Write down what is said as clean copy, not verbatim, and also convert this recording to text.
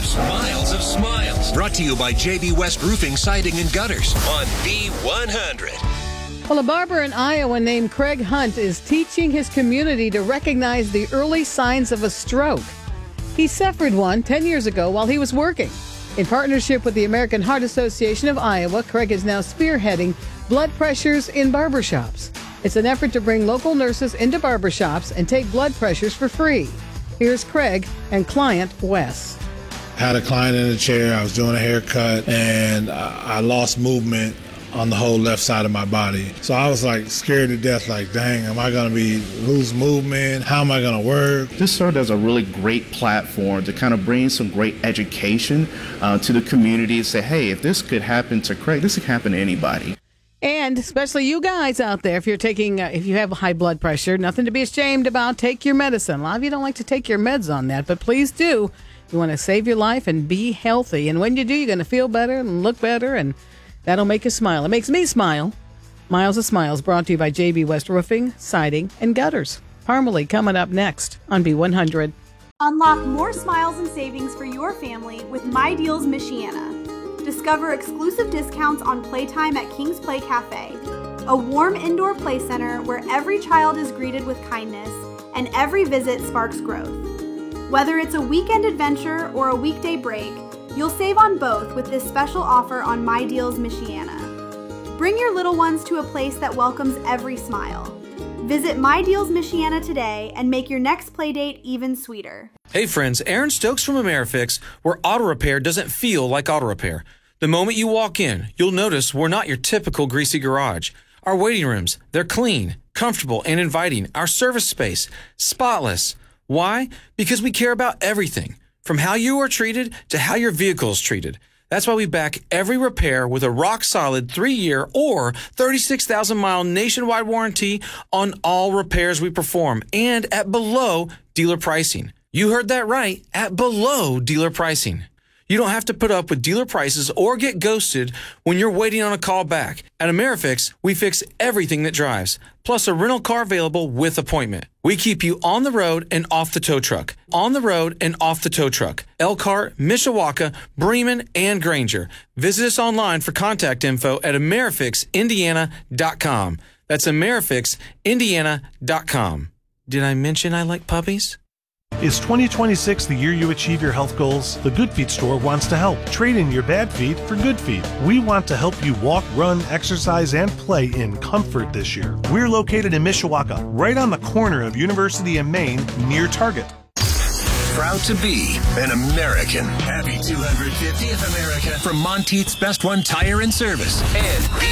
laughs, miles of smiles. Brought to you by JB West Roofing, Siding, and Gutters on B100. Well, a barber in Iowa named Craig Hunt is teaching his community to recognize the early signs of a stroke. He suffered one 10 years ago while he was working. In partnership with the American Heart Association of Iowa, Craig is now spearheading blood pressures in barbershops. It's an effort to bring local nurses into barbershops and take blood pressures for free. Here's Craig and client Wes. I had a client in a chair. I was doing a haircut, and I lost movement on the whole left side of my body. So I was like scared to death, like, dang, am I going to lose movement? How am I going to work? This served as a really great platform to kind of bring some great education to the community and say, hey, if this could happen to Craig, this could happen to anybody. And especially you guys out there, if you have high blood pressure, nothing to be ashamed about, take your medicine. A lot of you don't like to take your meds on that, but please do. You want to save your life and be healthy. And when you do, you're going to feel better and look better, and that'll make you smile. It makes me smile. Miles of Smiles, brought to you by JB West Roofing, Siding, and Gutters. Parmalee coming up next on B100. Unlock more smiles and savings for your family with My Deals Michiana. Discover exclusive discounts on playtime at King's Play Cafe, a warm indoor play center where every child is greeted with kindness and every visit sparks growth. Whether it's a weekend adventure or a weekday break, you'll save on both with this special offer on My Deals Michiana. Bring your little ones to a place that welcomes every smile. Visit My Deals Michiana today and make your next playdate even sweeter. Hey friends, Aaron Stokes from AmeriFix, where auto repair doesn't feel like auto repair. The moment you walk in, you'll notice we're not your typical greasy garage. Our waiting rooms, they're clean, comfortable, and inviting. Our service space, spotless. Why? Because we care about everything, from how you are treated to how your vehicle is treated. That's why we back every repair with a rock-solid 3-year or 36,000-mile nationwide warranty on all repairs we perform, and at below dealer pricing. You heard that right, at below dealer pricing. You don't have to put up with dealer prices or get ghosted when you're waiting on a call back. At AmeriFix, we fix everything that drives, plus a rental car available with appointment. We keep you on the road and off the tow truck. On the road and off the tow truck. Elkhart, Mishawaka, Bremen, and Granger. Visit us online for contact info at AmeriFixIndiana.com. That's AmeriFixIndiana.com. Did I mention I like puppies? Is 2026 the year you achieve your health goals? The Good Feet store wants to help. Trade in your bad feet for good feet. We want to help you walk, run, exercise, and play in comfort this year. We're located in Mishawaka, right on the corner of University and Main, near Target. Proud to be an American. Happy 250th America from Monteith's Best One Tire and Service and